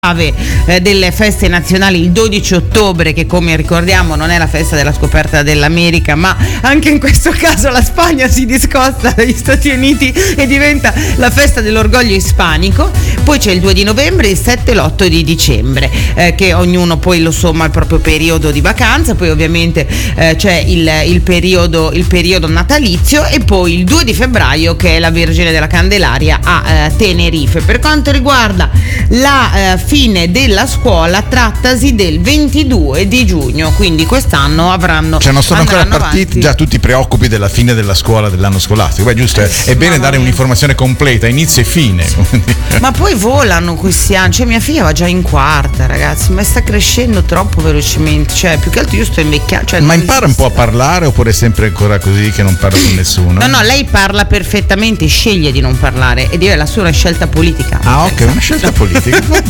delle feste nazionali il 12 ottobre, che come ricordiamo non è la festa della scoperta dell'America, ma anche in questo caso la Spagna si discosta dagli Stati Uniti e diventa la festa dell'orgoglio ispanico. Poi c'è il 2 di novembre, il 7 e l'8 di dicembre, che ognuno poi lo somma al proprio periodo di vacanza. Poi ovviamente c'è il periodo natalizio, e poi il 2 di febbraio che è la Vergine della Candelaria a Tenerife. Per quanto riguarda la fine della scuola, trattasi del 22 di giugno, quindi quest'anno avranno, cioè non sono ancora partiti, avanti. già tu ti preoccupi della fine della scuola dell'anno scolastico. Beh, giusto, è bene dare un'informazione completa, inizio e fine. Ma poi volano questi anni, cioè mia figlia va già in quarta, ragazzi, ma sta crescendo troppo velocemente, cioè più che altro io sto invecchiando, cioè, ma impara un po' a parlare, oppure è sempre ancora così che non parla con nessuno? No, lei parla perfettamente, sceglie di non parlare ed è la sua scelta politica. Ah, ok, una scelta politica. Va